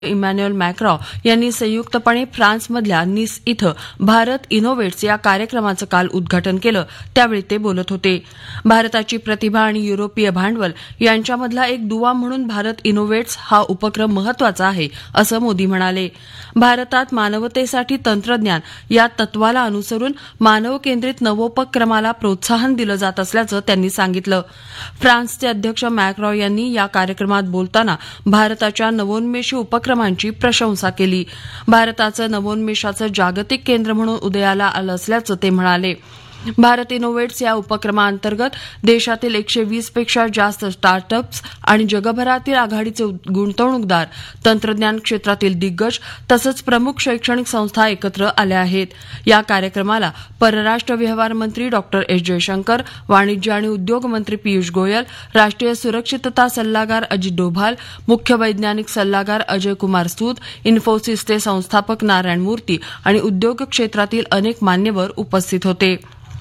Emmanuel Macron यांनी संयुक्तपणे फ्रान्समधल्या निस इथं भारत इनोव्हेट्स या कार्यक्रमाचं काल उद्घाटन केलं त्यावेळी ते बोलत होते. भारताची प्रतिभा आणि युरोपीय भांडवल यांच्यामधला एक दुवा म्हणून भारत इनोव्हेट्स हा उपक्रम महत्वाचा आहे असं मोदी म्हणाले. भारतात मानवतेसाठी तंत्रज्ञान या तत्वाला अनुसरून मानव केंद्रित नवोपक्रमाला प्रोत्साहन दिलं जात असल्याचं त्यांनी सांगितलं. फ्रान्सचे अध्यक्ष मॅक्रॉ यांनी या कार्यक्रमात बोलताना भारताच्या नवोन्मेषी उपक्रमांची प्रशंसा केली. भारताचं नवोन्मेषाचं जागतिक केंद्र म्हणून उदयाला आलं असल्याचं ते म्हणाले. भारत इनोव्हेट्स या उपक्रमाअंतर्गत देशातील 120 पेक्षा जास्त स्टार्टअप्स आणि जगभरातील आघाडीचे गुंतवणूकदार, तंत्रज्ञान क्षेत्रातील दिग्गज तसंच प्रमुख शैक्षणिक संस्था एकत्र आल्या आहेत. या कार्यक्रमाला परराष्ट्र व्यवहार मंत्री डॉ. एस. जयशंकर, वाणिज्य आणि उद्योग मंत्री पियुष गोयल, राष्ट्रीय सुरक्षितता सल्लागार अजित डोभाल, मुख्य वैज्ञानिक सल्लागार अजय कुमार सूद, इन्फोसिसचे संस्थापक नारायण मूर्ती आणि उद्योग क्षेत्रातील अनेक मान्यवर उपस्थित होते.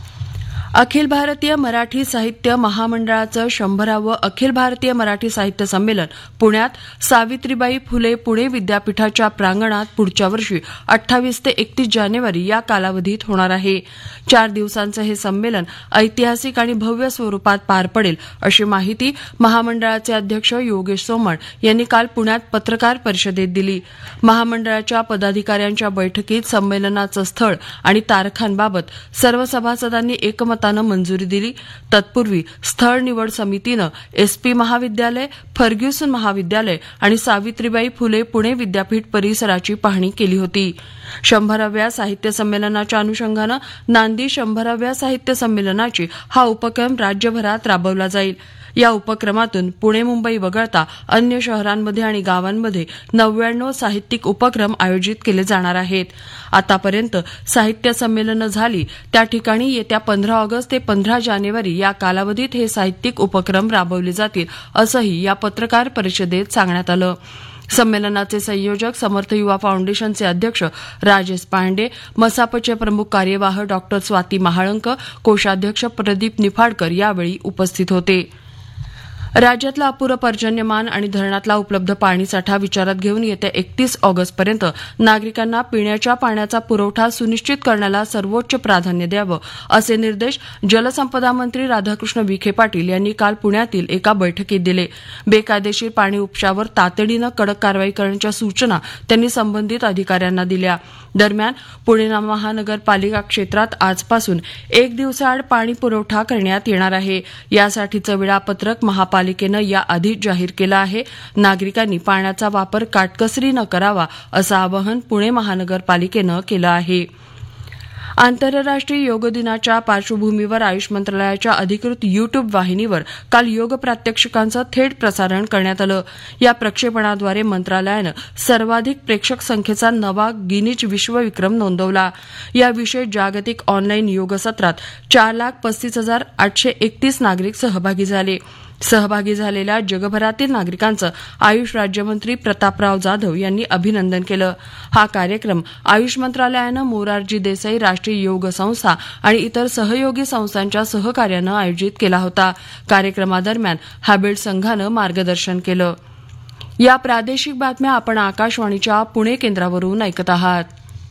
अखिल भारतीय मराठी साहित्य महामंडळाचं 100वे अखिल भारतीय मराठी साहित्य संमेलन पुण्यात सावित्रीबाई फुले पुणे विद्यापीठाच्या प्रांगणात पुढच्या वर्षी 28 ते 31 जानेवारी या कालावधीत होणार आहे. 4 दिवसांचं हे संमेलन ऐतिहासिक आणि भव्य स्वरूपात पार पडेल अशी माहिती महामंडळाचे अध्यक्ष योगेश सोमण यांनी काल पुण्यात पत्रकार परिषदेत दिली. महामंडळाच्या पदाधिकाऱ्यांच्या बैठकीत संमेलनाचं स्थळ आणि तारखांबाबत सर्व सभासदांनी एकमत मंजुरी दिली. तत्पूर्वी स्थळ निवड समितीनं एसपी महाविद्यालय, फर्ग्युसन महाविद्यालय आणि सावित्रीबाई फुले पुणे विद्यापीठ परिसराची पाहणी केली होती. 100व्या साहित्य संमेलनाच्या अनुषंगानं नांदी 100व्या साहित्य संमेलनाची हा उपक्रम राज्यभरात राबवला जाईल. या उपक्रमातून पुणे मुंबई वगळता अन्य शहरांमध्ये आणि गावांमध्ये 99 साहित्यिक उपक्रम आयोजित केले जाणार आहेत. आतापर्यंत साहित्य संमेलनं झाली त्या ठिकाणी येत्या 15 ऑगस्ट ते 15 जानेवारी या कालावधीत हे साहित्यिक उपक्रम राबवले जातील असंही या पत्रकार परिषदेत सांगण्यात आलं. संमेलनाचे संयोजक समर्थ युवा फाउंडेशनचे अध्यक्ष राजेश पांडे, मसापचे प्रमुख कार्यवाह डॉ. स्वाती महाळंक, कोषाध्यक्ष प्रदीप निफाडकर यावेळी उपस्थित होते. राज्यातलं अपुरं पर्जन्यमान आणि धरणातला उपलब्ध पाणीसाठा विचारात घेऊन येत्या 31 ऑगस्टपर्यंत नागरिकांना पिण्याच्या पाण्याचा पुरवठा सुनिश्चित करण्याला सर्वोच्च प्राधान्य द्यावं असे निर्देश जलसंपदा मंत्री राधाकृष्ण विखे पाटील यांनी काल पुण्यातील एका बैठकीत दिले. बेकायदेशीर पाणी उपशावर तातडीनं कडक कारवाई करण्याच्या सूचना त्यांनी संबंधित अधिकाऱ्यांना दिल्या. दरम्यान पुणे महानगरपालिका क्षेत्रात आजपासून 1 दिवसाआड पाणी पुरवठा करण्यात येणार आहे. यासाठीचं वेळापत्रक महापालिकेनं याआधीच जाहीर केलं आहे. नागरिकांनी पाण्याचा वापर काटकसरीनं करावा असं आवाहन पुणे महानगरपालिकेनं केलं आहे. आंतरराष्ट्रीय योग दिनाच्या पार्श्वभूमीवर आयुष मंत्रालयाच्या अधिकृत युट्यूब वाहिनीवर काल योग प्रात्यक्षिकांचं थेट प्रसारण करण्यात आलं. या प्रक्षेपणाद्वारे मंत्रालयानं सर्वाधिक प्रेक्षक संख्येचा नवा गिनीज विश्वविक्रम नोंदवला. या विशेष जागतिक ऑनलाईन योग सत्रात 4,35,831 नागरिक सहभागी झाले. सहभागी झालेल्या जगभरातील नागरिकांचं आयुष राज्यमंत्री प्रतापराव जाधव यांनी अभिनंदन केलं. हा कार्यक्रम आयुष मंत्रालयानं मोरारजी देसाई राष्ट्रीय योग संस्था आणि इतर सहयोगी संस्थांच्या सहकार्यानं आयोजित केला होता. कार्यक्रमादरम्यान हॅबिट संघानं मार्गदर्शन केलं. या प्रादेशिक बातम्या आपण आकाशवाणीच्या पुणे केंद्रावरून ऐकत आहात.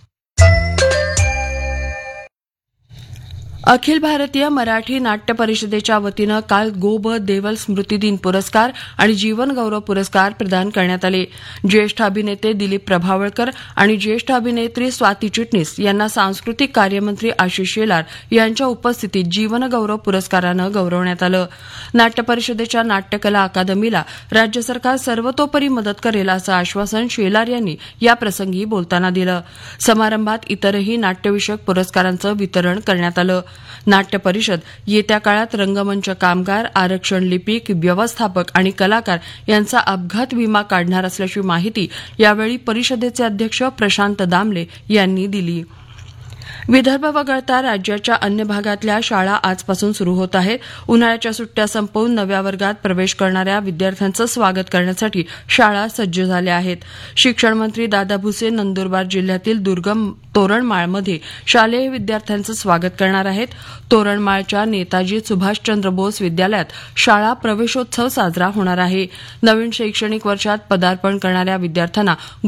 अखिल भारतीय मराठी नाट्य परिषदेच्या वतीनं काल गो ब देवल स्मृतिदिन पुरस्कार आणि जीवन गौरव पुरस्कार प्रदान करण्यात आले. ज्येष्ठ अभिनेते दिलीप प्रभावळकर आणि ज्येष्ठ अभिनेत्री स्वाती चिटणीस यांना सांस्कृतिक कार्यमंत्री आशिष शेलार यांच्या उपस्थितीत जीवन गौरव पुरस्कारानं गौरवण्यात आलं. नाट्य परिषदेच्या नाट्यकला अकादमीला राज्य सरकार सर्वतोपरी मदत करेल असं आश्वासन शेलार यांनी याप्रसंगी बोलताना दिलं. समारंभात इतरही नाट्यविषयक पुरस्कारांचं वितरण करण्यात आलं. नाट्य परिषद येत्या काळात रंगमंच कामगार, आरक्षण लिपिक, व्यवस्थापक आणि कलाकार यांचा अपघात विमा काढणार असल्याची माहिती यावेळी परिषदेचे अध्यक्ष प्रशांत दामले यांनी दिली. विदर्भ वगळता राज्याच्या अन्य भागातल्या शाळा आजपासून सुरू होत आहेत. उन्हाळ्याच्या सुट्ट्या संपवून नव्या वर्गात प्रवेश करणाऱ्या विद्यार्थ्यांचं स्वागत करण्यासाठी शाळा सज्ज झाल्या आहेत. शिक्षण मंत्री दादा भुसे नंदुरबार जिल्ह्यातील दुर्गम तोरणमाळमध्ये शालेय विद्यार्थ्यांचं स्वागत करणार आहेत. तोरणमाळच्या नेताजी सुभाषचंद्र बोस विद्यालयात शाळा प्रवेशोत्सव साजरा होणार आहे. नवीन शैक्षणिक वर्षात पदार्पण करणाऱ्या विद्यार्थ्यांना